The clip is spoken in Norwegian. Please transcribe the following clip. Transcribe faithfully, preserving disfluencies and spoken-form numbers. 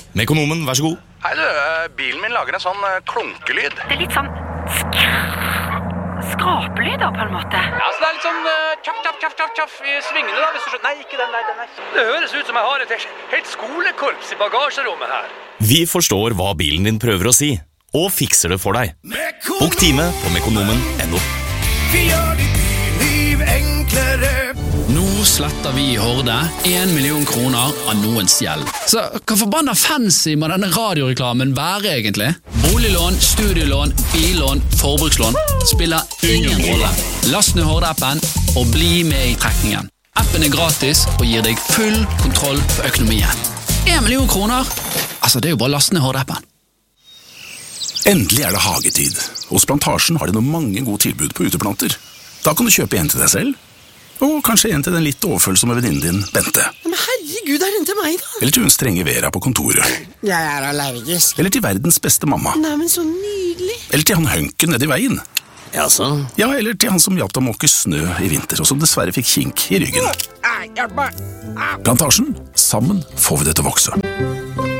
Mekonomen, vær så god. Hei du, bilen min lager en sånn klunkelyd. Det er litt sånn skrapelyder på en måte. Ja, så det er litt sånn tjaff, tjaff, tjaff, tjaff, tjaff i svingene da, hvis du skjønner. Nei, ikke den, nei, den er. Det høres ut som jeg har et helt skolekorps i bagasjerommet her. Vi forstår hva bilen din prøver å si, og fikser det for deg. Bok time på mekonomen punktum no. Vi gjør ditt liv enklere. Nå sletter vi i Horde en million kroner av noens gjeld. Så hva forbanna fancy må denne radioreklamen være egentlig? Boliglån, studielån, billån, forbrukslån spiller ingen rolle. Last ned Horde-appen og bli med i trekningen. Appen er gratis og gir deg full kontroll på økonomien. En million kroner? Altså, det er jo bare last ned Horde-appen. Endelig er det hagetid. Hos Plantasjen har de noen mange gode tilbud på uteplanter. Da kan du kjøpe en til deg selv, og kanskje en til den litt overfølsomme venninnen din, Bente. Men herregud, er den til meg da? Eller til hun strenge Vera på kontoret. Jeg er allergisk. Eller til verdens beste mamma. Nei, men så nydelig. Eller til han hønken nede i veien. Jaså? Ja, eller til han som hjalp deg å måke snø i vinter, og som dessverre fikk kink i ryggen. Plantasjen, sammen får vi det til å vokse.